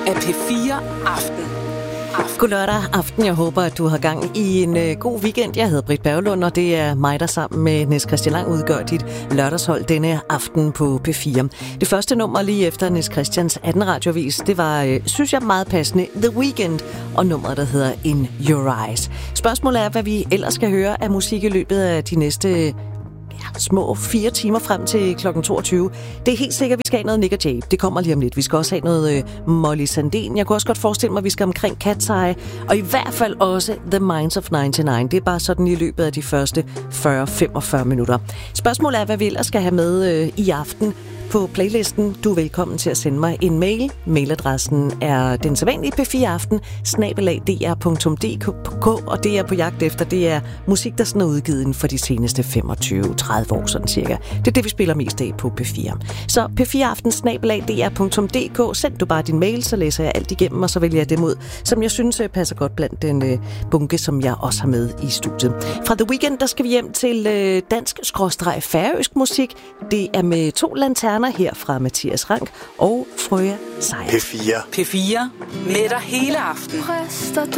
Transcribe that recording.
af P4 Aften. God lørdag aften. Jeg håber, at du har gang i en god weekend. Jeg hedder Britt Berglund, og det er mig, der sammen med Niels Christian Lang udgør dit lørdagshold denne aften på P4. Det første nummer lige efter Niels Christians 18 radiovis, det var, synes jeg, meget passende, The Weeknd, og nummeret, der hedder In Your Eyes. Spørgsmålet er, hvad vi ellers skal høre af musik i løbet af de næste små 4 timer frem til kl. 22. Det er helt sikkert, at vi skal have noget Nick og Jay. Det kommer lige om lidt. Vi skal også have noget Molly Sandén. Jeg kunne også godt forestille mig, at vi skal omkring Cat's Eye. Og i hvert fald også The Minds of 99. Det er bare sådan i løbet af de første 40-45 minutter. Spørgsmålet er, hvad vi ellers skal have med i aften på playlisten. Du er velkommen til at sende mig en mail. Mailadressen er den sædvanlige p4aften@dr.dk, og det er på jagt efter, det er musik, der sådan er udgivet inden for de seneste 25-30 år, sådan cirka. Det er det, vi spiller mest af på P4. Så p4aften@dr.dk. Send du bare din mail, så læser jeg alt igennem, og så vælger jeg dem ud, som jeg synes passer godt blandt den bunke, som jeg også har med i studiet. Fra The Weeknd, der skal vi hjem til dansk-færøsk musik. Det er med 2 lanterner her fra Mathias Rank og Frøya Sejer. P4 med dig hele aften.